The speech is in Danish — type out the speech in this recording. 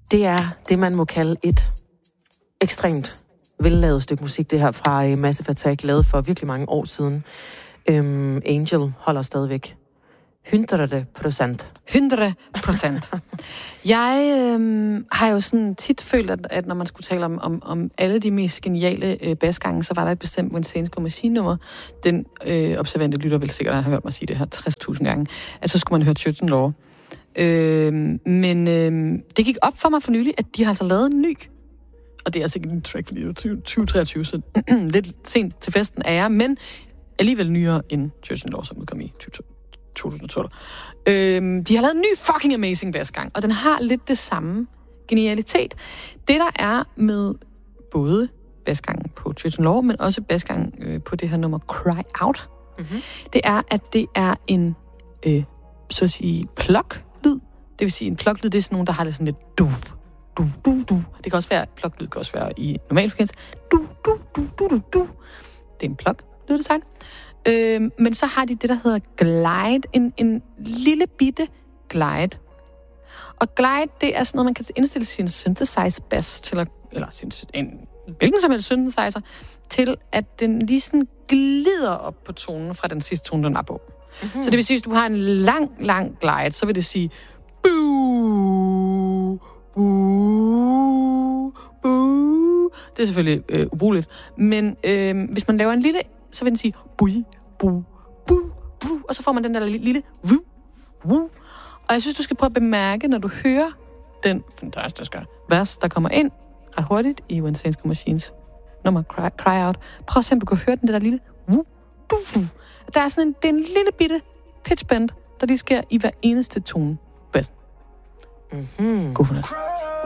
Det er det, man må kalde et ekstremt vellavet stykke musik, det her fra Massive Attack, lavet for virkelig mange år siden. Angel holder stadigvæk 100%. 100%. Jeg har jo sådan tit følt, at når man skulle tale om alle de mest geniale basgange, så var der et bestemt When Saints Go Machine-nummer. Den observante lytter vil sikkert have hørt mig sige det her 60.000 gange. At så skulle man høre Church and Law. Men det gik op for mig for nylig, at de har altså lavet en ny. Og det er altså ikke en track, fordi det er 2023, så lidt sent til festen er jeg, men alligevel nyere end Church and Law, som udkom i 2012. De har lavet en ny fucking amazing bassgang, og den har lidt det samme genialitet. Det, der er med både bassgangen på Church and Law, men også bassgangen på det her nummer Cry Out, det er, at det er en, så at sige, plug-lyd. Det vil sige, en plug-lyd, det er sådan nogen, der har det sådan lidt duf. Det kan også være, plug-lyd kan også være i normal frekvens. Du. Det er en plug-lyddesign. Men så har de det, der hedder glide. En lille bitte glide. Og glide, det er sådan noget, man kan indstille sin synthesizer bass til, hvilken som helst synthesizer, til at den lige sådan glider op på tonen fra den sidste tone, den er på. Mm-hmm. Så det vil sige, hvis du har en lang glide, så vil det sige boo. Det er selvfølgelig ubrugeligt. Men hvis man laver en lille, så vil den sige bui, bu, bu, bu, og så får man den der lille wu, wu. Og jeg synes, du skal prøve at bemærke, når du hører den fantastiske vers, der kommer ind ret hurtigt i When Saints Go Machines nummer Cry Out. Prøv at se, om du kan høre den der lille wu, bu, bu. Der er sådan det er en lille bitte pitch bend, der lige sker i hver eneste tone. Bedst. God fornøjelse.